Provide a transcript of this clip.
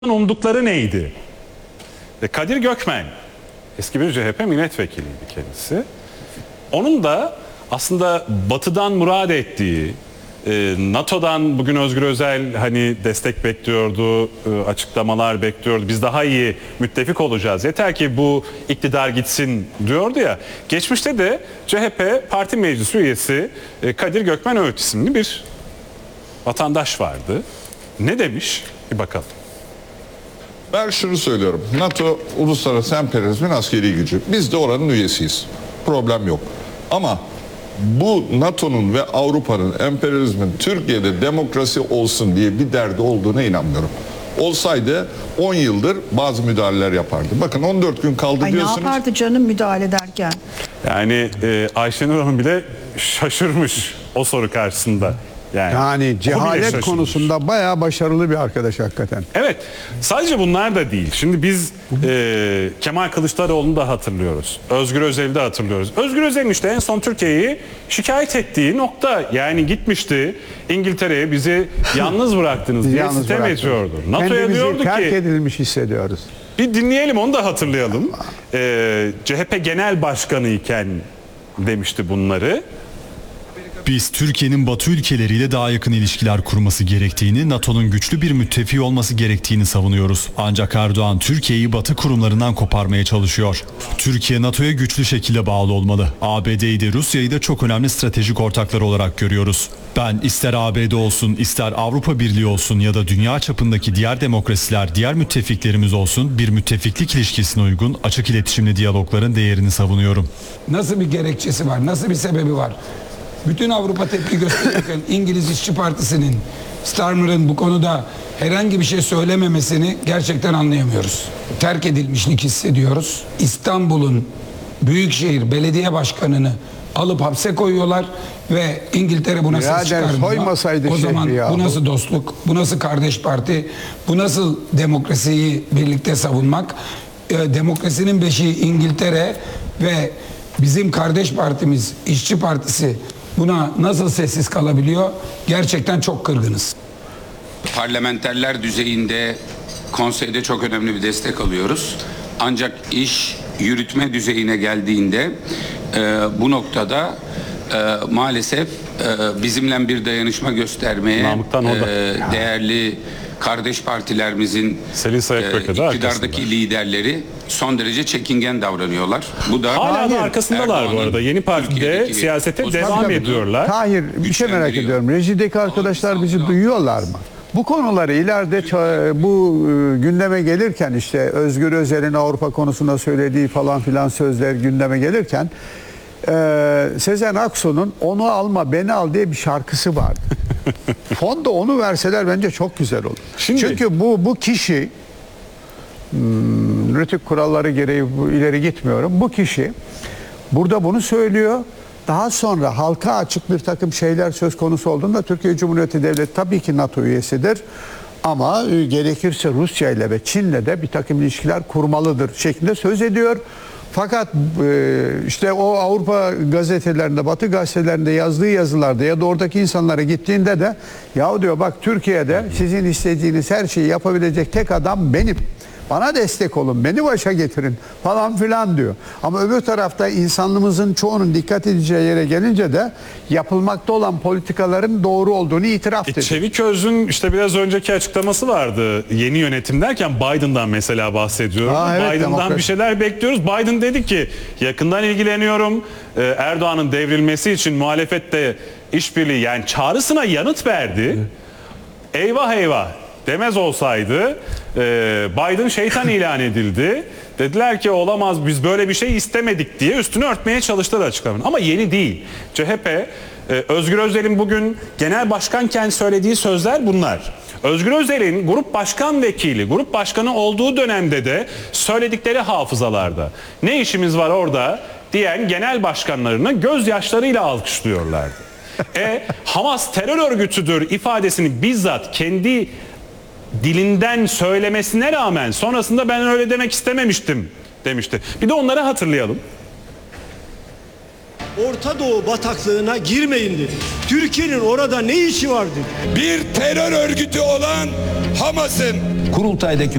umdukları neydi? Kadir Gökmen, eski bir CHP milletvekiliydi kendisi. Onun da aslında Batı'dan murad ettiği, NATO'dan bugün Özgür Özel hani destek bekliyordu, açıklamalar bekliyordu. Biz daha iyi müttefik olacağız. Yeter ki bu iktidar gitsin diyordu ya. Geçmişte de CHP Parti Meclisi üyesi Kadir Gökmen Öğüt isimli bir vatandaş vardı. Ne demiş? Bir bakalım. Ben şunu söylüyorum. NATO uluslararası emperyalizmin askeri gücü. Biz de oranın üyesiyiz. Problem yok. Ama bu NATO'nun ve Avrupa'nın emperyalizmin Türkiye'de demokrasi olsun diye bir derdi olduğuna inanmıyorum. Olsaydı 10 yıldır bazı müdahaleler yapardı. Bakın 14 gün kaldı diyorsunuz. Ne yapardı canım müdahale ederken? Yani Ayşenur Hanım bile şaşırmış o soru karşısında. Yani cehalet konusunda bayağı başarılı bir arkadaş hakikaten. Evet, sadece bunlar da değil. Şimdi biz Kemal Kılıçdaroğlu'nu da hatırlıyoruz. Özgür Özel'i de hatırlıyoruz. Özgür Özel'in işte en son Türkiye'yi şikayet ettiği nokta, yani gitmişti İngiltere'ye, bizi yalnız bıraktınız diye sitem ediyordu. NATO'ya diyordu ki terk edilmiş hissediyoruz. Bir dinleyelim, onu da hatırlayalım. CHP Genel Başkanı iken demişti bunları. Biz Türkiye'nin Batı ülkeleriyle daha yakın ilişkiler kurması gerektiğini, NATO'nun güçlü bir müttefiği olması gerektiğini savunuyoruz. Ancak Erdoğan Türkiye'yi Batı kurumlarından koparmaya çalışıyor. Türkiye NATO'ya güçlü şekilde bağlı olmalı. ABD'yi de Rusya'yı da çok önemli stratejik ortaklar olarak görüyoruz. Ben ister ABD olsun, ister Avrupa Birliği olsun ya da dünya çapındaki diğer demokrasiler, diğer müttefiklerimiz olsun, bir müttefiklik ilişkisine uygun açık iletişimli diyalogların değerini savunuyorum. Nasıl bir gerekçesi var, nasıl bir sebebi var? Bütün Avrupa tepki gösterirken İngiliz İşçi Partisi'nin, Starmer'ın bu konuda herhangi bir şey söylememesini gerçekten anlayamıyoruz. Terk edilmişlik hissediyoruz. İstanbul'un Büyükşehir Belediye Başkanı'nı alıp hapse koyuyorlar ve İngiltere buna ses çıkarmıyor. O zaman bu nasıl dostluk, bu nasıl kardeş parti, bu nasıl demokrasiyi birlikte savunmak? Demokrasinin beşiği İngiltere ve bizim kardeş partimiz İşçi Partisi buna nasıl sessiz kalabiliyor? Gerçekten çok kırgınız. Parlamenterler düzeyinde konseyde çok önemli bir destek alıyoruz. Ancak iş yürütme düzeyine geldiğinde bu noktada maalesef bizimle bir dayanışma göstermeye değerli kardeş partilerimizin iktidardaki liderleri son derece çekingen davranıyorlar. Bu da hala da arkasındalar bu arada. Yeni partide siyasete devam ediyorlar. Tahir, bir şey merak ediyorum. Rejideki arkadaşlar bizi duyuyorlar mı? Bu konuları ileride bu gündeme gelirken, işte Özgür Özel'in Avrupa konusunda söylediği falan filan sözler gündeme gelirken Sezen Aksu'nun "Onu alma beni al" diye bir şarkısı vardı. Fonda onu verseler bence çok güzel olur. Çünkü bu kişi, rütük kuralları gereği ileri gitmiyorum. Bu kişi burada bunu söylüyor. Daha sonra halka açık bir takım şeyler söz konusu olduğunda Türkiye Cumhuriyeti Devleti tabii ki NATO üyesidir. Ama gerekirse Rusya ile ve Çin'le de bir takım ilişkiler kurmalıdır şeklinde söz ediyor. Fakat işte o Avrupa gazetelerinde, Batı gazetelerinde yazdığı yazılarda ya da oradaki insanlara gittiğinde de "Ya diyor, bak Türkiye'de sizin istediğiniz her şeyi yapabilecek tek adam benim. Bana destek olun, beni başa getirin" falan filan diyor. Ama öbür tarafta insanlığımızın çoğunun dikkat edeceği yere gelince de yapılmakta olan politikaların doğru olduğunu itiraf ediyor. Çeviköz'ün işte biraz önceki açıklaması vardı. Yeni yönetim derken Biden'dan mesela bahsediyorum. Evet, Biden'dan bir şeyler bekliyoruz. Biden dedi ki yakından ilgileniyorum. Erdoğan'ın devrilmesi için muhalefette işbirliği, yani çağrısına yanıt verdi. Eyvah eyvah demez olsaydı Biden şeytan ilan edildi. Dediler ki olamaz, biz böyle bir şey istemedik diye üstünü örtmeye çalıştılar açıklamanın. Ama yeni değil. CHP, Özgür Özel'in bugün genel başkanken söylediği sözler bunlar. Özgür Özel'in grup başkan vekili, grup başkanı olduğu dönemde de söyledikleri hafızalarda. Ne işimiz var orada diyen genel başkanlarını gözyaşlarıyla alkışlıyorlardı. Hamas terör örgütüdür ifadesini bizzat kendi dilinden söylemesine rağmen sonrasında "Ben öyle demek istememiştim" demişti. Bir de onları hatırlayalım. Orta Doğu bataklığına girmeyin dedi. Türkiye'nin orada ne işi var dedi. Bir terör örgütü olan Hamas'ın kurultaydaki